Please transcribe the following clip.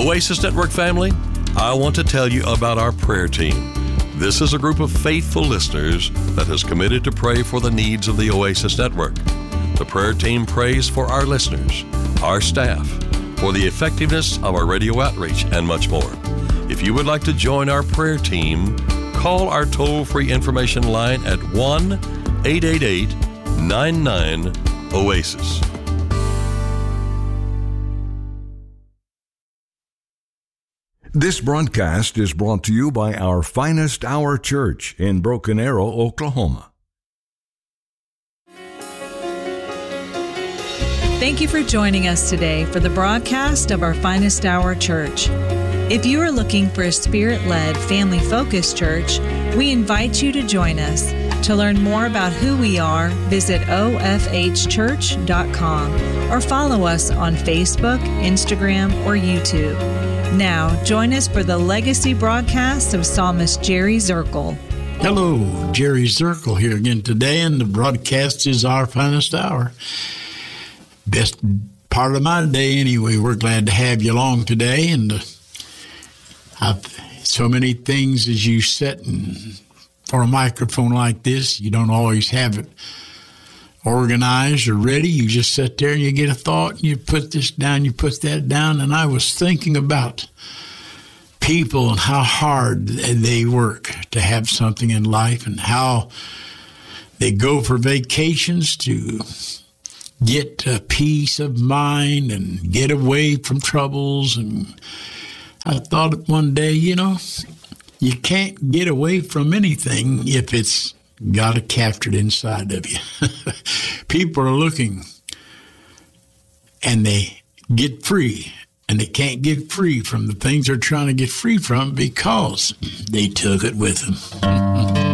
Oasis Network family, I want to tell you about our prayer team. This is a group of faithful listeners that has committed to pray for the needs of the Oasis Network. The prayer team prays for our listeners, our staff, for the effectiveness of our radio outreach, and much more. If you would like to join our prayer team, call our toll-free information line at 1-888-99-OASIS. This broadcast is brought to you by our Finest Hour Church in Broken Arrow, Oklahoma. Thank you for joining us today for the broadcast of our Finest Hour Church. If you are looking for a Spirit-led, family-focused church, we invite you to join us. To learn more about who we are, visit ofhchurch.com or follow us on Facebook, Instagram, or YouTube. Now, join us for the legacy broadcast of Psalmist Jerry Zirkle. Hello, Jerry Zirkle here again today, and the broadcast is our Finest Hour. Best part of my day anyway. We're glad to have you along today, and I've so many things as you sit for a microphone like this. You don't always have it organized or ready. You just sit there and you get a thought and you put this down, you put that down. And I was thinking about people and how hard they work to have something in life and how they go for vacations to get peace of mind and get away from troubles. And I thought one day, you can't get away from anything if it's got it captured inside of you. People are looking and they get free, and they can't get free from the things they're trying to get free from because they took it with them.